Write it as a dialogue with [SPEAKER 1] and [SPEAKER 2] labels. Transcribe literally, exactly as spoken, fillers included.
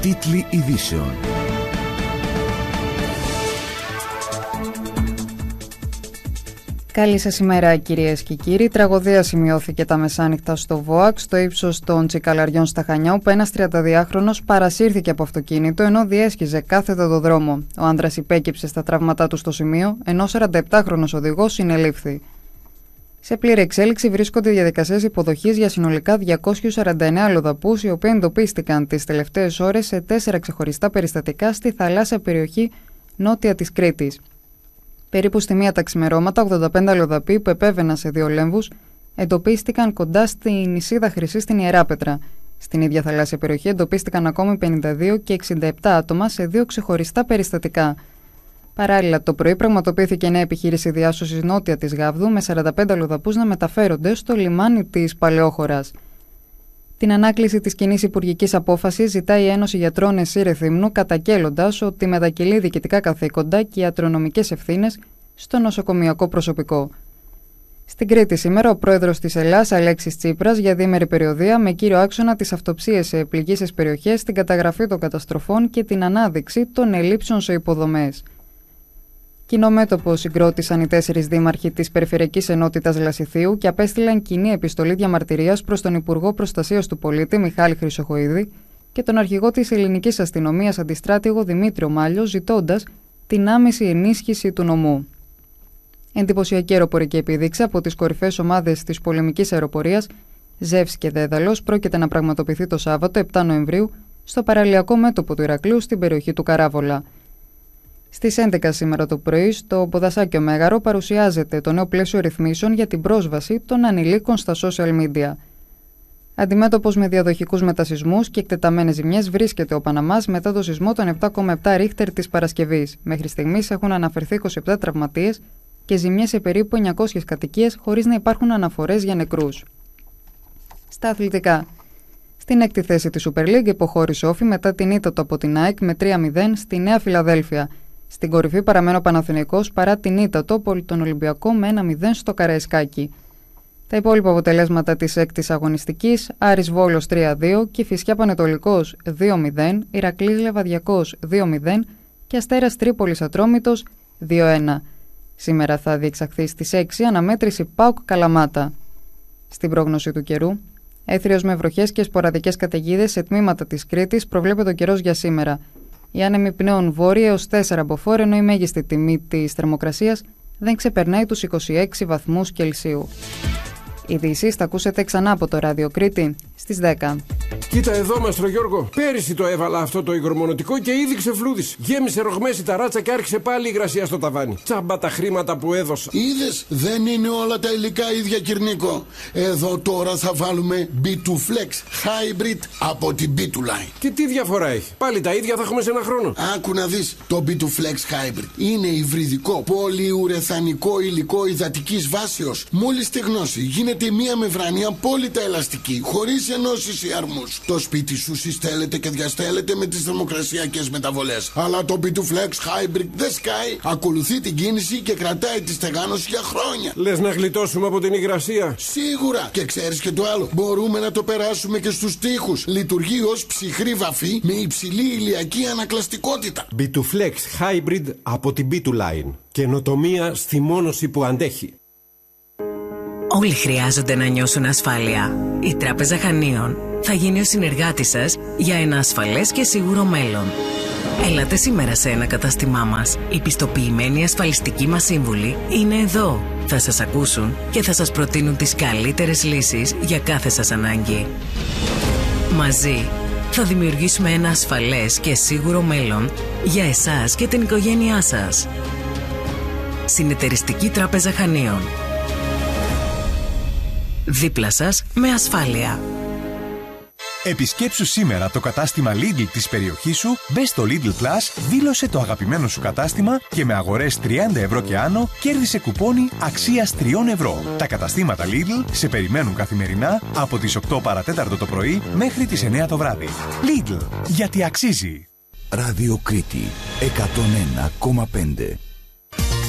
[SPEAKER 1] Τίτλοι ειδήσεων.
[SPEAKER 2] Καλή σας ημέρα, κυρίες και κύριοι. Τραγωδία σημειώθηκε τα μεσάνυχτα στο ΒΟΑΚ, στο ύψος των Τσικαλαριών στα Χανιά, όπου ένας τριανταδυάχρονος παρασύρθηκε από αυτοκίνητο ενώ διέσχιζε κάθετα το δρόμο. Ο άνδρας υπέκυψε στα τραύματά του στο σημείο, ενώ σαρανταεπτάχρονος οδηγός συνελήφθη. Σε πλήρη εξέλιξη βρίσκονται διαδικασίες υποδοχής για συνολικά διακόσιους σαράντα εννέα αλλοδαπούς, οι οποίοι εντοπίστηκαν τις τελευταίες ώρες σε τέσσερα ξεχωριστά περιστατικά στη θαλάσσια περιοχή νότια της Κρήτης. Περίπου στη μία τα ξημερώματα, ογδόντα πέντε αλλοδαποί που επέβαιναν σε δύο λέμβους εντοπίστηκαν κοντά στη νησίδα Χρυσή στην Ιεράπετρα. Στην ίδια θαλάσσια περιοχή εντοπίστηκαν ακόμη πενήντα δύο και εξήντα επτά άτομα σε δύο ξεχωριστά περιστατικά. Παράλληλα, το πρωί πραγματοποιήθηκε νέα επιχείρηση διάσωσης νότια της Γάβδου, με σαράντα πέντε αλλοδαπούς να μεταφέρονται στο λιμάνι της Παλαιόχωρας. Την ανάκληση της κοινής υπουργικής απόφασης ζητάει η Ένωση Γιατρών ΕΣΥ Ρεθύμνου, καταγγέλλοντας ότι μετακυλεί διοικητικά καθήκοντα και ιατρονομικές ευθύνες στο νοσοκομειακό προσωπικό. Στην Κρήτη σήμερα, ο πρόεδρος της Ελλάς, Αλέξης Τσίπρας, για διήμερη περιοδεία με κύριο άξονα τις αυτοψίες σε πληγήσεις περιοχές, την καταγραφή των καταστροφών και την ανάδειξη των ελλείψεων σε υποδομές. Κοινό μέτωπο συγκρότησαν οι τέσσερις δήμαρχοι της Περιφερειακής Ενότητας Λασιθίου και απέστειλαν κοινή επιστολή διαμαρτυρίας προς τον Υπουργό Προστασίας του Πολίτη, Μιχάλη Χρυσοχοΐδη, και τον αρχηγό της Ελληνικής Αστυνομίας, αντιστράτηγο Δημήτριο Μάλιο, ζητώντας την άμεση ενίσχυση του νομού. Εντυπωσιακή αεροπορική επίδειξη από τις κορυφαίες ομάδες της πολεμικής αεροπορίας, Ζεύς και Δέδαλος, πρόκειται να πραγματοποιηθεί το Σάββατο, επτά Νοεμβρίου, στο παραλιακό μέτωπο του Ηρακλείου στην περιοχή του Καράβολα. Στις έντεκα σήμερα το πρωί, στο Ποδασάκιο Μέγαρο, παρουσιάζεται το νέο πλαίσιο ρυθμίσεων για την πρόσβαση των ανηλίκων στα social media. Αντιμέτωπος με διαδοχικούς μετασυσμούς και εκτεταμένες ζημιές βρίσκεται ο Παναμάς μετά το σεισμό των επτά κόμμα επτά Ρίχτερ της Παρασκευής. Μέχρι στιγμής έχουν αναφερθεί είκοσι επτά τραυματίες και ζημιές σε περίπου εννιακόσιες κατοικίες, χωρίς να υπάρχουν αναφορές για νεκρούς. Στα αθλητικά. Στην έκτη θέση της Super League υποχώρησε Όφη μετά την ήττα του από την ΑΕΚ με τρία μηδέν στη Νέα Φιλαδέλφια. Στην κορυφή παραμένει ο Παναθηναϊκός παρά την ήττα του από τον Ολυμπιακό με ένα μηδέν στο Καραϊσκάκι. Τα υπόλοιπα αποτελέσματα της έκτης αγωνιστικής: Άρης Βόλος τρία δύο, Κηφισιά Πανετολικός δύο μηδέν, Ηρακλής Λεβαδιακός δύο μηδέν και Αστέρας Τρίπολης Ατρόμητος δύο ένα. Σήμερα θα διεξαχθεί στις έξι αναμέτρηση ΠΑΟΚ Καλαμάτα. Στην πρόγνωση του καιρού, έθριος με βροχές και σποραδικές καταιγίδες σε τμήματα της Κρήτης, προβλέπεται ο καιρός για σήμερα. Οι άνεμοι πνέουν βόρεια έως τέσσερα μποφόρ, ενώ η μέγιστη τιμή της θερμοκρασίας δεν ξεπερνάει τους είκοσι έξι βαθμούς Κελσίου. Ειδήσεις θα ακούσετε ξανά από το Ράδιο Κρήτη στις δέκα.
[SPEAKER 3] Κοίτα εδώ, Μαστρο Γιώργο. Πέρυσι το έβαλα αυτό το υγρομονωτικό και ήδη ξεφλούδησε. Γέμισε ρογμές η ταράτσα και άρχισε πάλι η υγρασία στο ταβάνι. Τσάμπα τα χρήματα που έδωσα.
[SPEAKER 4] Είδες, δεν είναι όλα τα υλικά ίδια, Κυρνίκο. Εδώ τώρα θα βάλουμε μπι τού Flex Hybrid από την μπι τού Line.
[SPEAKER 3] Και τι διαφορά έχει? Πάλι τα ίδια θα έχουμε σε ένα χρόνο.
[SPEAKER 4] Άκου να δεις, το μπι τού Flex Hybrid είναι υβριδικό, πολυουρεθανικό υλικό υδατικής βάσεως. Μόλις στεγνώσει, γίνεται μία μεμβράνη απόλυτα ελαστική, χωρίς ενώσεις ή αρμούς. Το σπίτι σου συστέλλεται και διαστέλλεται με τις θερμοκρασιακές μεταβολές. Αλλά το μπι τού Flex Hybrid δεν σκάει. Ακολουθεί την κίνηση και κρατάει τη στεγάνωση για χρόνια.
[SPEAKER 3] Λες να γλιτώσουμε από την υγρασία?
[SPEAKER 4] Σίγουρα. Και ξέρεις και το άλλο. Μπορούμε να το περάσουμε και στους τοίχους. Λειτουργεί ως ψυχρή βαφή με υψηλή ηλιακή ανακλαστικότητα.
[SPEAKER 3] μπι τού Flex Hybrid από την μπι τού Line. Καινοτομία στη μόνωση που αντέχει.
[SPEAKER 5] Όλοι χρειάζονται να νιώσουν ασφάλεια. Η Τράπεζα Χανίων θα γίνει ο συνεργάτης σας για ένα ασφαλές και σίγουρο μέλλον. Έλατε σήμερα σε ένα κατάστημά μας. Οι πιστοποιημένοι ασφαλιστικοί μας σύμβουλοι είναι εδώ. Θα σας ακούσουν και θα σας προτείνουν τις καλύτερες λύσεις για κάθε σας ανάγκη. Μαζί θα δημιουργήσουμε ένα ασφαλές και σίγουρο μέλλον για εσάς και την οικογένειά σας. Συνεταιριστική Τράπεζα Χανίων. Δίπλα σας με ασφάλεια.
[SPEAKER 6] Επισκέψου σήμερα το κατάστημα Lidl της περιοχής σου, μπες στο Lidl Plus, δήλωσε το αγαπημένο σου κατάστημα και με αγορές τριάντα ευρώ και άνω κέρδισε κουπόνι αξίας τρία ευρώ. Τα καταστήματα Lidl σε περιμένουν καθημερινά από τις οκτώ παρατέταρτο το πρωί μέχρι τις εννέα το βράδυ. Lidl, γιατί αξίζει.
[SPEAKER 1] Ράδιο Κρήτη εκατόν ένα κόμμα πέντε.